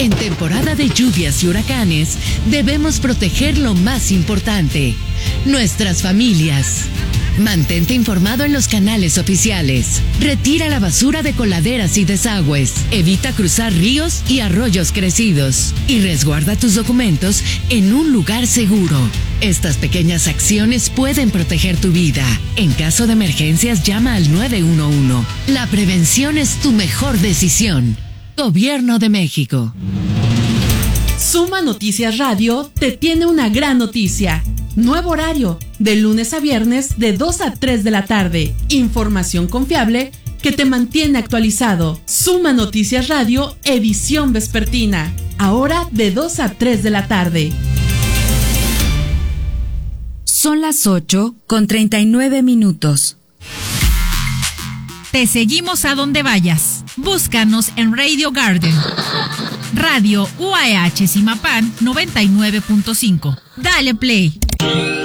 En temporada de lluvias y huracanes, debemos proteger lo más importante, nuestras familias. Mantente informado en los canales oficiales. Retira la basura de coladeras y desagües. Evita cruzar ríos y arroyos crecidos. Y resguarda tus documentos en un lugar seguro. Estas pequeñas acciones pueden proteger tu vida. En caso de emergencias, llama al 911. La prevención es tu mejor decisión. Gobierno de México. Suma Noticias Radio te tiene una gran noticia. Nuevo horario, de lunes a viernes de 2 a 3 de la tarde. Información confiable que te mantiene actualizado. Suma Noticias Radio, edición vespertina. Ahora de 2 a 3 de la tarde. Son las 8:39. Te seguimos a donde vayas. Búscanos en Radio Garden. Radio UAH Zimapán 99.5. Dale play.